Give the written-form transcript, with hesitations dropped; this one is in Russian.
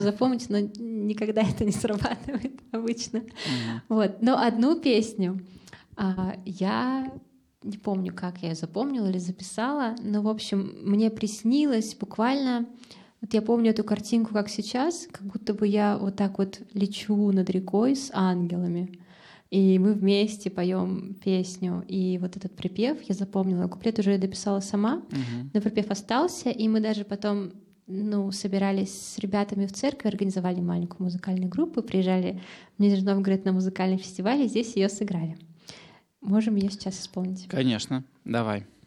запомнить, но никогда это не срабатывает обычно. Вот. Но одну песню я не помню, как я ее запомнила или записала, но, в общем, мне приснилось буквально... Вот я помню эту картинку, как сейчас, как будто бы я вот так вот лечу над рекой с ангелами, и мы вместе поем песню. И вот этот припев я запомнила. Куплет уже я дописала сама, но припев остался, и мы даже потом собирались с ребятами в церкви, организовали маленькую музыкальную группу, приезжали в Нижний Новгород на музыкальный фестиваль, и здесь ее сыграли. Можем ее сейчас исполнить? Конечно, давай.